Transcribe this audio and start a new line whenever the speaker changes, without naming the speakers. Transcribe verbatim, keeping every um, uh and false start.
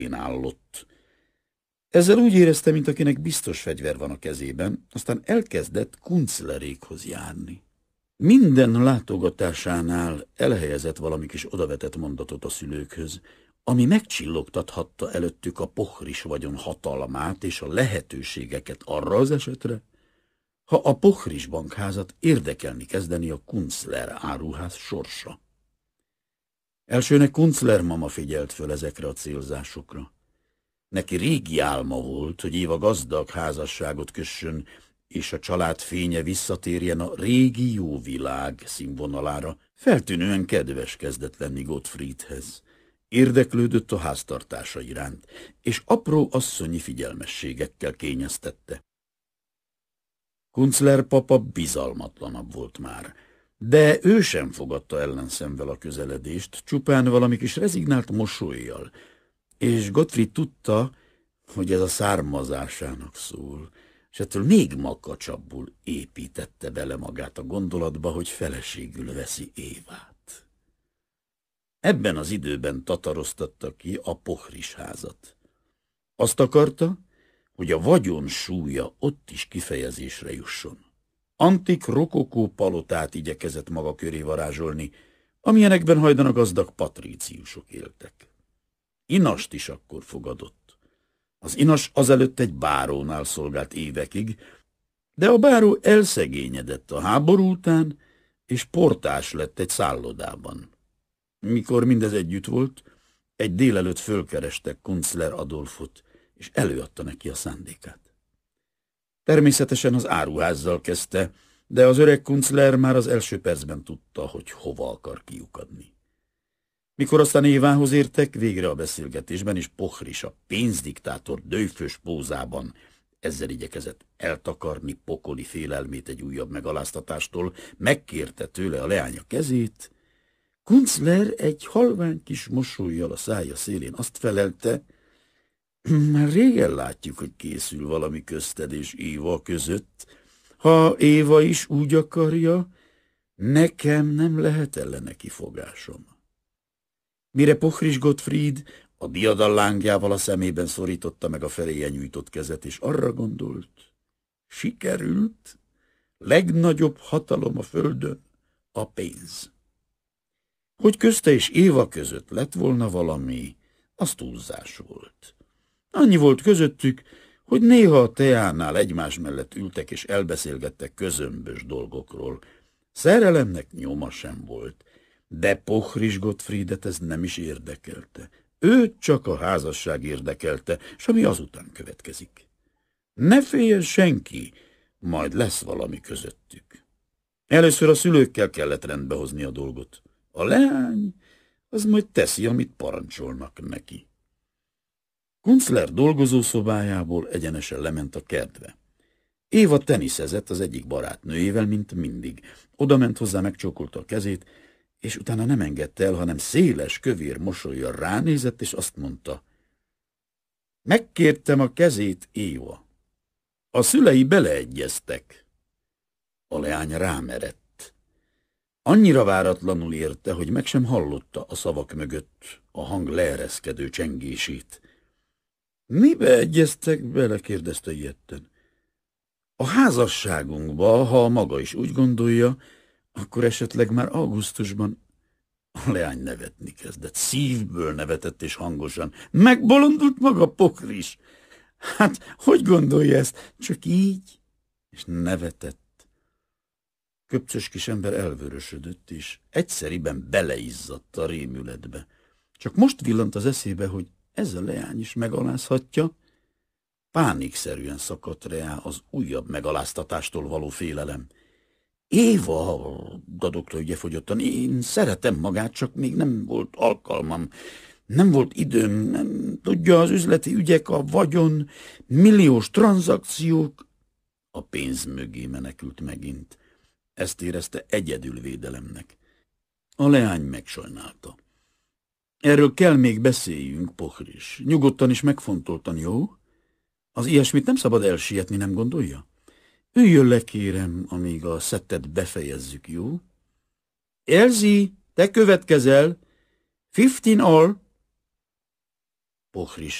én állott. Ezzel úgy érezte, mint akinek biztos fegyver van a kezében, aztán elkezdett Kunzlerékhoz járni. Minden látogatásánál elhelyezett valami kis odavetett mondatot a szülőkhöz, ami megcsillogtathatta előttük a pohris vagyon hatalmát és a lehetőségeket arra az esetre, ha a pohris bankházat érdekelni kezdeni a Kunzler áruház sorsa. Elsőnek Kunzler mama figyelt föl ezekre a célzásokra. Neki régi álma volt, hogy Éva gazdag házasságot kössön, és a család fénye visszatérjen a régi jó világ színvonalára. Feltűnően kedves kezdett lenni Gottfriedhez. Érdeklődött a háztartása iránt, és apró asszonyi figyelmességekkel kényeztette. Kunzler papa bizalmatlanabb volt már, de ő sem fogadta ellenszemvel a közeledést, csupán valami kis rezignált mosollyal, és Gottfried tudta, hogy ez a származásának szól, és ettől még makacsabbul építette bele magát a gondolatba, hogy feleségül veszi Évát. Ebben az időben tataroztatta ki a pohris házat. Azt akarta, hogy a vagyon súlya ott is kifejezésre jusson. Antik rokokó palotát igyekezett maga köré varázsolni, amilyenekben hajdan a gazdag patríciusok éltek. Inast is akkor fogadott. Az inas azelőtt egy bárónál szolgált évekig, de a báró elszegényedett a háború után, és portás lett egy szállodában. Mikor mindez együtt volt, egy délelőtt fölkerestek Kunzler Adolfot, és előadta neki a szándékát. Természetesen az áruházzal kezdte, de az öreg Kunzler már az első percben tudta, hogy hova akar kiukadni. Mikor aztán Évához értek, végre a beszélgetésben is pohris a pénzdiktátor dőfős pózában ezzel igyekezett eltakarni pokoli félelmét egy újabb megaláztatástól, megkérte tőle a leánya kezét. Kunzler egy halvány kis mosollyal a szája szélén azt felelte, már régen látjuk, hogy készül valami közted és Éva között. Ha Éva is úgy akarja, nekem nem lehet ellene kifogásom. Mire pohris Gottfried a diadal lángjával a szemében szorította meg a feléje nyújtott kezet, és arra gondolt, sikerült, legnagyobb hatalom a földön a pénz. Hogy közte és Éva között lett volna valami, az túlzás volt. Annyi volt közöttük, hogy néha a teánál egymás mellett ültek és elbeszélgettek közömbös dolgokról. Szerelemnek nyoma sem volt, de pohris Gottfriedet ez nem is érdekelte. Őt csak a házasság érdekelte, s ami azután következik. Ne féljen senki, majd lesz valami közöttük. Először a szülőkkel kellett rendbehozni a dolgot. A leány az majd teszi, amit parancsolnak neki. Kunzler dolgozószobájából egyenesen lement a kertbe. Éva teniszezett az egyik barátnőjével, mint mindig. Oda ment hozzá, megcsókolta a kezét, és utána nem engedte el, hanem széles, kövér mosollyal ránézett, és azt mondta, megkértem a kezét, Éva. A szülei beleegyeztek. A leány rámerett. Annyira váratlanul érte, hogy meg sem hallotta a szavak mögött a hang leereszkedő csengését. Mibe egyeztek bele? Kérdezte ijedten. A házasságunkba, ha maga is úgy gondolja, akkor esetleg már augusztusban. A leány nevetni kezdett. Szívből nevetett és hangosan. Megbolondult maga, pohris? Hát, hogy gondolja ezt? Csak így? És nevetett. Köpcös kis ember elvörösödött, és egyszeriben beleizzadt a rémületbe. Csak most villant az eszébe, hogy ez a leány is megalázhatja. Pánikszerűen szakadt rá az újabb megaláztatástól való félelem. Éva, dadogta ügyefogyottan, én szeretem magát, csak még nem volt alkalmam. Nem volt időm, nem tudja, az üzleti ügyek, a vagyon, milliós tranzakciók. A pénz mögé menekült megint. Ezt érezte egyedül védelemnek. A leány megsajnálta. Erről kell még beszéljünk, pohris. Nyugodtan is megfontoltan, jó? Az ilyesmit nem szabad elsietni, nem gondolja? Üljön le, kérem, amíg a szettet befejezzük, jó? Elzi, te következel. Fifteen all. Pohri